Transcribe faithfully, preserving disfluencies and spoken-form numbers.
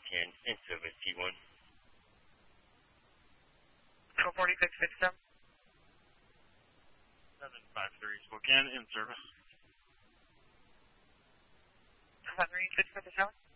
ten, in service T one. Control forty-six fifty-seven. seven five three, Spokane, in service. seven three six fifty-seven.